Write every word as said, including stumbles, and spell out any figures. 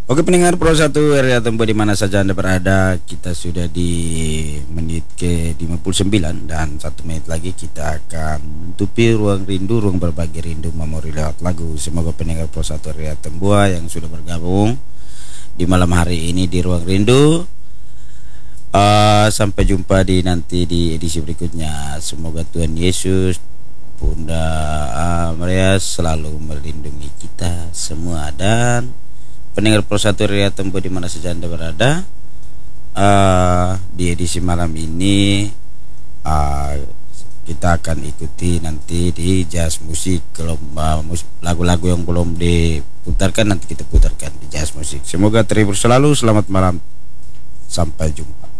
Oke pendengar Pro satu area tempo di mana saja Anda berada, kita sudah di menit ke lima puluh sembilan dan satu menit lagi kita akan menutupi ruang rindu, ruang berbagi rindu memori lewat lagu. Semoga pendengar Pro satu area Tembua yang sudah bergabung di malam hari ini di ruang rindu, uh, sampai jumpa di nanti di edisi berikutnya. Semoga Tuhan Yesus, Bunda uh, Maria selalu melindungi kita semua. Dan pendengar Pro satu Ria Tempo di mana saja Anda berada, uh, di edisi malam ini uh, kita akan ikuti nanti di jazz musik. Kalau uh, lagu-lagu yang belum diputarkan nanti kita putarkan di jazz musik. Semoga terhibur selalu. Selamat malam, sampai jumpa.